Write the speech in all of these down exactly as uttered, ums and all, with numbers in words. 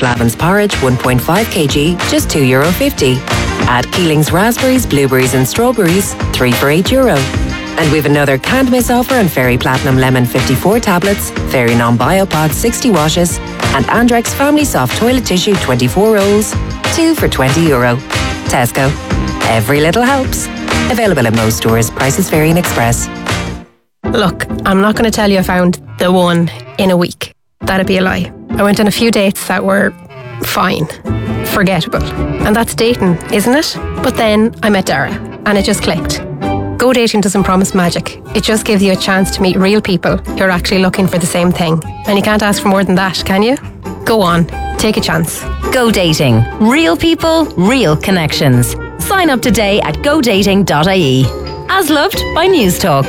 Flavin's porridge one point five kilograms, just two euro fifty. Add Keeling's raspberries, blueberries and strawberries, three for eight euro. And we've another can't miss offer on Fairy Platinum Lemon fifty-four tablets, Fairy Non-Biopod sixty washes, and Andrex Family Soft Toilet Tissue twenty-four rolls, two for twenty euro. Tesco. Every little helps. Available in most stores. Prices vary in Express. Look, I'm not going to tell you I found the one in a week. That'd be a lie. I went on a few dates that were fine, forgettable. And that's dating, isn't it? But then I met Dara and it just clicked. Go dating doesn't promise magic. It just gives you a chance to meet real people who are actually looking for the same thing. And you can't ask for more than that, can you? Go on, take a chance. Go dating. Real people, real connections. Sign up today at go dating dot I E. As loved by News Talk.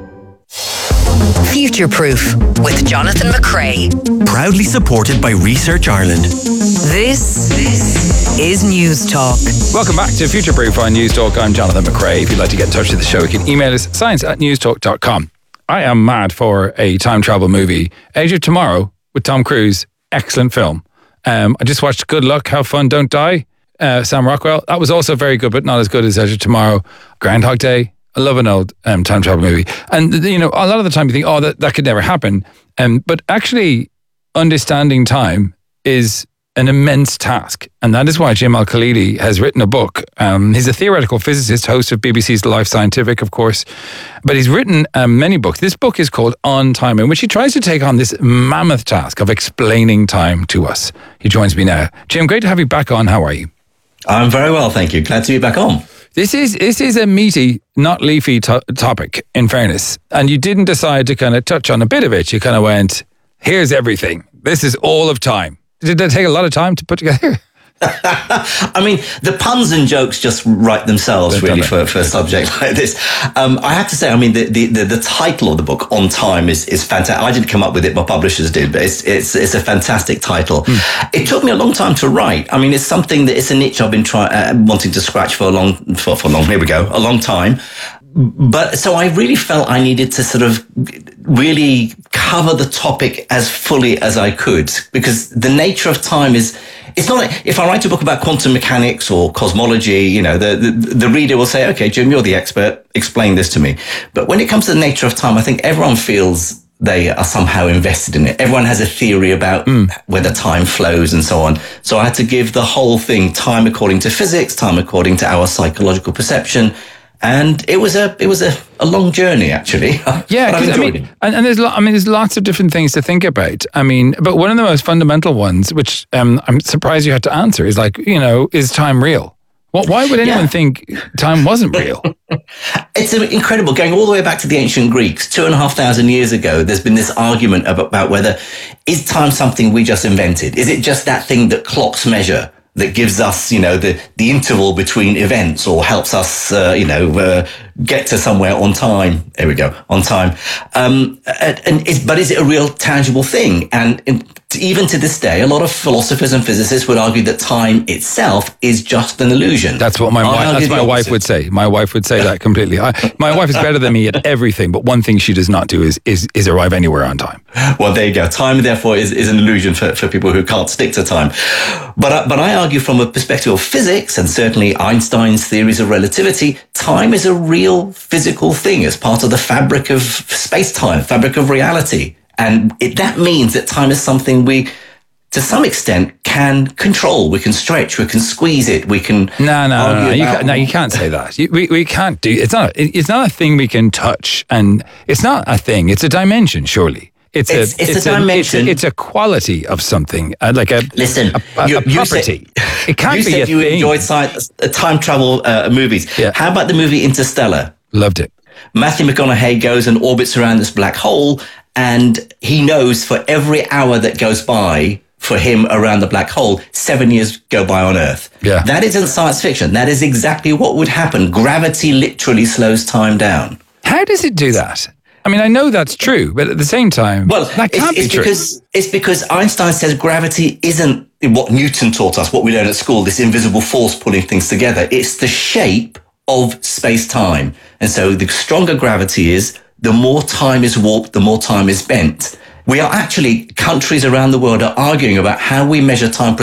Future Proof with Jonathan McCrea. Proudly supported by Research Ireland. This, this is News Talk. Welcome back to Future Proof on News Talk. I'm Jonathan McCrea. If you'd like to get in touch with the show, you can email us science at newstalk dot com. I am mad for a time travel movie. Age of Tomorrow with Tom Cruise. Excellent film. Um, I just watched Good Luck, Have Fun, Don't Die. Uh, Sam Rockwell. That was also very good, but not as good as Age of Tomorrow. Groundhog Day. I love an old um, time travel movie. And, you know, a lot of the time you think, oh, that, that could never happen. Um, but actually, understanding time is an immense task. And that is why Jim Al-Khalili has written a book. Um, he's a theoretical physicist, host of B B C's Life Scientific, of course. But he's written um, many books. This book is called On Time, in which he tries to take on this mammoth task of explaining time to us. He joins me now. Jim, great to have you back on. How are you? I'm very well, thank you. Glad to be back on. This is this is a meaty, not leafy to- topic, in fairness. And you didn't decide to kind of touch on a bit of it. You kind of went, here's everything. This is all of time. Did that take a lot of time to put together? I mean, the puns and jokes just write themselves, really, for, for a subject like this. Um, I have to say, I mean, the, the, the, the title of the book, On Time, is, is fantastic. I didn't come up with it, my publishers did, but it's it's it's a fantastic title. Mm. It took me a long time to write. I mean, it's something that it's a niche I've been trying, uh, wanting to scratch for a long, for, for long, here we go, a long time. But so I really felt I needed to sort of really cover the topic as fully as I could, because the nature of time is, it's not like if I write a book about quantum mechanics or cosmology, you know, the, the, the reader will say, okay, Jim, you're the expert, explain this to me. But when it comes to the nature of time, I think everyone feels they are somehow invested in it. Everyone has a theory about mm. whether time flows and so on. So I had to give the whole thing time according to physics, time according to our psychological perception. And it was a it was a, a long journey, actually. Yeah, because I mean, and, and there's lo- I mean, there's lots of different things to think about. I mean, but one of the most fundamental ones, which um, I'm surprised you had to answer, is like, you know, is time real? Well, why would anyone yeah. think time wasn't real? It's incredible. Going all the way back to the ancient Greeks, two and a half thousand years ago, there's been this argument about, about whether is time something we just invented? Is it just that thing that clocks measure, that gives us, you know, the, the interval between events, or helps us, uh, you know, uh, get to somewhere on time. There we go, on time. Um, and, and is, but is it a real tangible thing? And in, even to this day, a lot of philosophers and physicists would argue that time itself is just an illusion. That's what my wife, that's my wife would say. My wife would say that completely. I, my wife is better than me at everything, but one thing she does not do is is, is arrive anywhere on time. Well, there you go. Time, therefore, is, is an illusion for, for people who can't stick to time. But I, but I argue from a perspective of physics, and certainly Einstein's theories of relativity, time is a real physical thing. It's part of the fabric of space-time, fabric of reality. And it, that means that time is something we, to some extent, can control. We can stretch. We can squeeze it. We can. No, no, no, no. You, can't, no, you can't say that. You, we we can't do. It's not. It's not a thing we can touch, and it's not a thing. It's a dimension, surely. It's, it's, a it's, it's a dimension. It's a, it's a quality of something, uh, like a listen. A, a, you, a property. You said, it can't you be said a you thing. enjoyed science, uh, time travel uh, movies. Yeah. How about the movie Interstellar? Loved it. Matthew McConaughey goes and orbits around this black hole, and he knows for every hour that goes by for him around the black hole, seven years go by on Earth. Yeah. That isn't science fiction. That is exactly what would happen. Gravity literally slows time down. How does it do that? I mean, I know that's true, but at the same time, well, that can't it's, it's be true. Because, it's because Einstein says gravity isn't what Newton taught us, what we learn at school, this invisible force pulling things together. It's the shape of space-time. And so the stronger gravity is, the more time is warped, the more time is bent. We are actually, countries around the world are arguing about how we measure time